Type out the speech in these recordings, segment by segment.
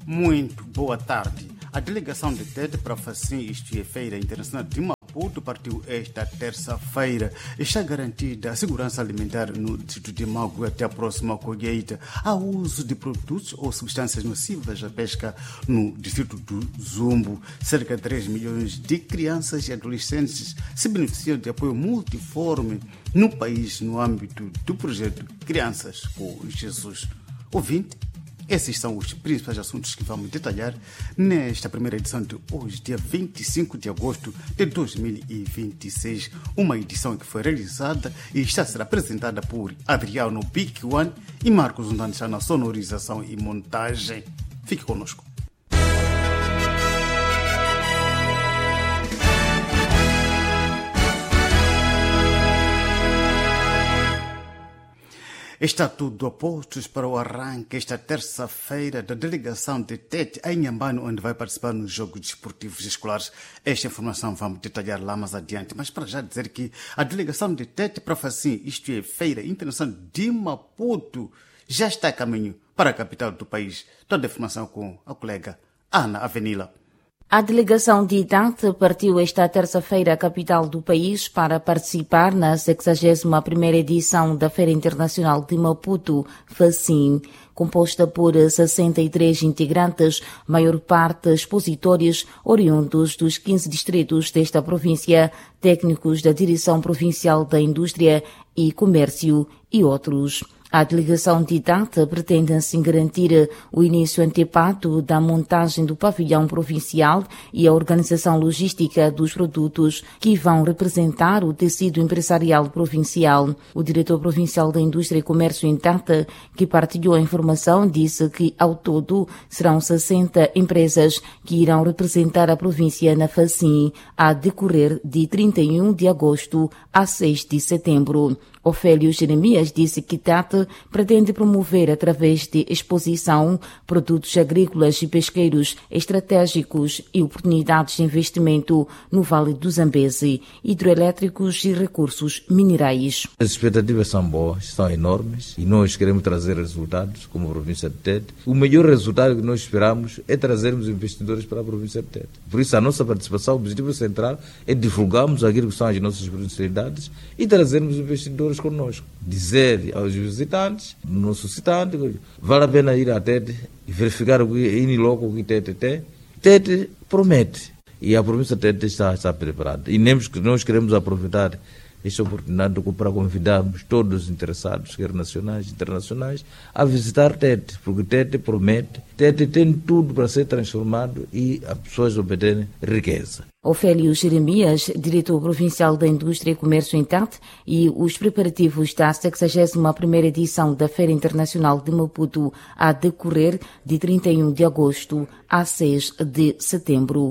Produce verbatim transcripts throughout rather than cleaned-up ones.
Muito boa tarde. A delegação de T E D para a FACIM, isto é, Feira Internacional de Maputo, partiu esta terça-feira. Está garantida a segurança alimentar no distrito de Mague até a próxima colheita. Há uso de produtos ou substâncias nocivas à pesca no distrito do Zumbo. Cerca de três milhões de crianças e adolescentes se beneficiam de apoio multiforme no país no âmbito do projeto Crianças com Jesus. Ouvinte, esses são os principais assuntos que vamos detalhar nesta primeira edição de hoje, dia vinte e cinco de agosto de dois mil e vinte e seis. Uma edição que foi realizada e está a ser apresentada por Adriano Big One e Marcos Undancha na sonorização e montagem. Fique conosco. Está tudo a postos para o arranque esta terça-feira da delegação de T E T em Inhambane, onde vai participar nos Jogos Desportivos Escolares. Esta informação vamos detalhar lá mais adiante, mas para já dizer que a delegação de T E T para a FACIM, isto é, Feira Internacional de Maputo, já está a caminho para a capital do país. Toda a informação com a colega Ana Avenila. A delegação de Idade partiu esta terça-feira à capital do país para participar na sexagésima primeira edição da Feira Internacional de Maputo, FACIM. Composta por sessenta e três integrantes, maior parte expositores oriundos dos quinze distritos desta província, técnicos da Direção Provincial da Indústria e Comércio e outros. A delegação de Idade pretende assim garantir o início antepado da montagem do pavilhão provincial e a organização logística dos produtos que vão representar o tecido empresarial provincial. O diretor provincial da Indústria e Comércio em Idade, que partilhou a informação, disse que ao todo serão sessenta empresas que irão representar a província na FACIM a decorrer de trinta e um de agosto a seis de setembro. Ofélio Jeremias disse que T A T pretende promover, através de exposição, produtos agrícolas e pesqueiros estratégicos e oportunidades de investimento no Vale do Zambeze, hidroelétricos e recursos minerais. As expectativas são boas, são enormes e nós queremos trazer resultados como a província de T E T. O melhor resultado que nós esperamos é trazermos investidores para a província de T E T. Por isso a nossa participação, o objetivo central é divulgarmos aquilo que são as nossas potencialidades e trazermos investidores conosco. Dizer aos visitantes, no nosso cidade, vale a pena ir à T E T e verificar o que ir logo o que T E T tem. T E T promete e a província de T E T está, está preparada. E nós queremos aproveitar esta oportunidade para convidarmos todos os interessados, quer nacionais e internacionais, a visitar T E T, porque T E T promete, T E T tem tudo para ser transformado e as pessoas obterem riqueza. Ofélio Jeremias, diretor provincial da Indústria e Comércio em T A T, e os preparativos da sexagésima primeira edição da Feira Internacional de Maputo a decorrer de trinta e um de agosto a seis de setembro.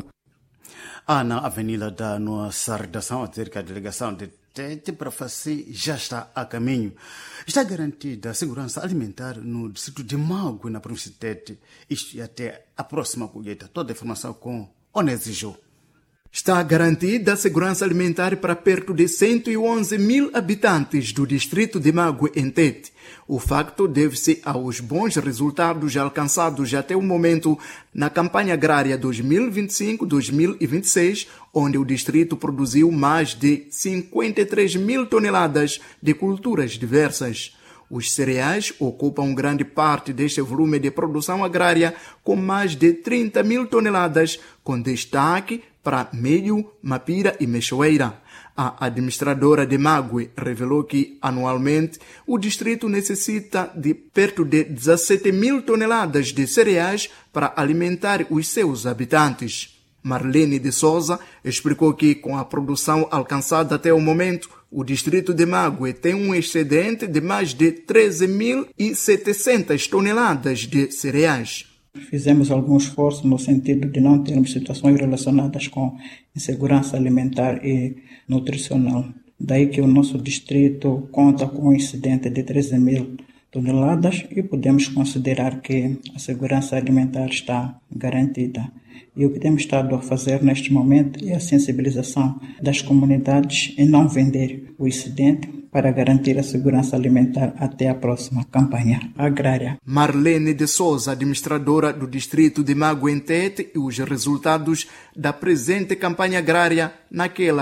Ana Avenida da nossa redação a dizer que a delegação de T E T para a FACIM já está a caminho. Está garantida a segurança alimentar no distrito de Mague, na província de T E T. Isto é até a próxima colheita. Toda a informação com Onésio. Está garantida a segurança alimentar para perto de cento e onze mil habitantes do distrito de Mague, em T E T. O facto deve-se aos bons resultados alcançados até o momento na campanha agrária dois mil e vinte e cinco a dois mil e vinte e seis, onde o distrito produziu mais de cinquenta e três mil toneladas de culturas diversas. Os cereais ocupam grande parte deste volume de produção agrária, com mais de trinta mil toneladas, com destaque para milho, mapira e mexoeira. A administradora de Mague revelou que, anualmente, o distrito necessita de perto de dezessete mil toneladas de cereais para alimentar os seus habitantes. Marlene de Souza explicou que, com a produção alcançada até o momento, o distrito de Mague tem um excedente de mais de treze mil e setecentas toneladas de cereais. Fizemos algum esforço no sentido de não termos situações relacionadas com insegurança alimentar e nutricional. Daí que o nosso distrito conta com um excedente de treze mil toneladas e podemos considerar que a segurança alimentar está garantida. E o que temos estado a fazer neste momento é a sensibilização das comunidades em não vender o excedente, para garantir a segurança alimentar até a próxima campanha agrária. Marlene de Souza, administradora do distrito de Mago em Tete, e os resultados da presente campanha agrária naquela